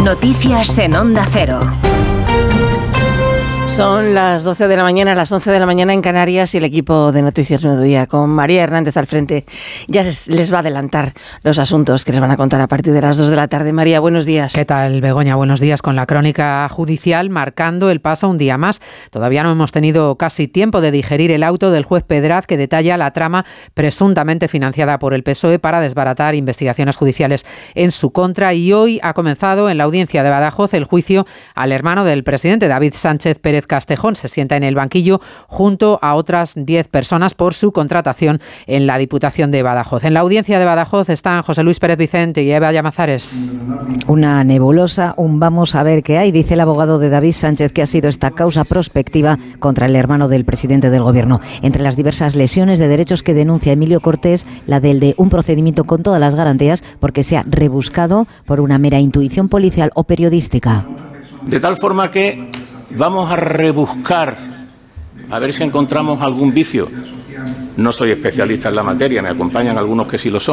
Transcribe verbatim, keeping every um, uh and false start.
Noticias en Onda Cero. Son las doce de la mañana, las once de la mañana en Canarias, y el equipo de Noticias Mediodía, con María Hernández al frente, ya les va a adelantar los asuntos que les van a contar a partir de las dos de la tarde. María, buenos días. ¿Qué tal, Begoña? Buenos días. Con la crónica judicial marcando el paso un día más. Todavía no hemos tenido casi tiempo de digerir el auto del juez Pedraz que detalla la trama presuntamente financiada por el P S O E para desbaratar investigaciones judiciales en su contra. Y hoy ha comenzado en la audiencia de Badajoz el juicio al hermano del presidente, David Sánchez Pérez Castejón. Se sienta en el banquillo junto a otras diez personas por su contratación en la Diputación de Badajoz. En la audiencia de Badajoz están José Luis Pérez Vicente y Eva Llamazares. Una nebulosa, un vamos a ver qué hay, dice el abogado de David Sánchez, que ha sido esta causa prospectiva contra el hermano del presidente del Gobierno. Entre las diversas lesiones de derechos que denuncia Emilio Cortés, la del de un procedimiento con todas las garantías porque se ha rebuscado por una mera intuición policial o periodística. De tal forma que vamos a rebuscar, a ver si encontramos algún vicio. No soy especialista en la materia, me acompañan algunos que sí lo son.